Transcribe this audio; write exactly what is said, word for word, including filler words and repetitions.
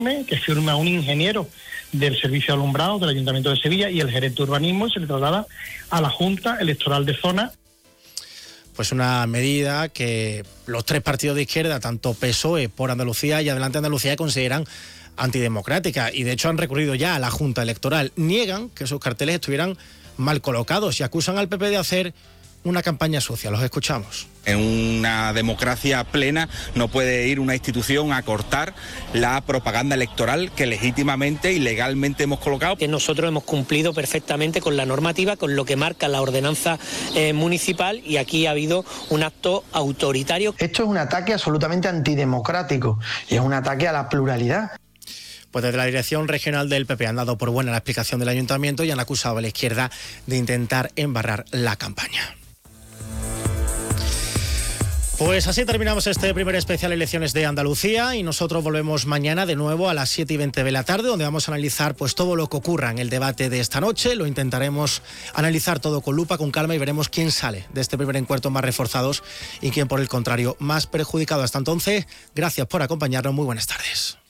que firma un ingeniero del Servicio de Alumbrado del Ayuntamiento de Sevilla y el gerente de urbanismo, y se le traslada a la Junta Electoral de Zona. Pues una medida que los tres partidos de izquierda, tanto P S O E, Por Andalucía y Adelante Andalucía, consideran antidemocrática, y de hecho han recurrido ya a la Junta Electoral. Niegan que sus carteles estuvieran mal colocados y acusan al P P de hacer una campaña sucia. Los escuchamos. En una democracia plena no puede ir una institución a cortar la propaganda electoral que legítimamente y legalmente hemos colocado. Que nosotros hemos cumplido perfectamente con la normativa, con lo que marca la ordenanza eh, municipal, y aquí ha habido un acto autoritario. Esto es un ataque absolutamente antidemocrático y es un ataque a la pluralidad. Pues desde la dirección regional del P P han dado por buena la explicación del ayuntamiento y han acusado a la izquierda de intentar embarrar la campaña. Pues así terminamos este primer especial Elecciones de Andalucía, y nosotros volvemos mañana de nuevo a las siete y veinte de la tarde, donde vamos a analizar pues todo lo que ocurra en el debate de esta noche. Lo intentaremos analizar todo con lupa, con calma, y veremos quién sale de este primer encuentro más reforzados y quién, por el contrario, más perjudicado. Hasta entonces, gracias por acompañarnos. Muy buenas tardes.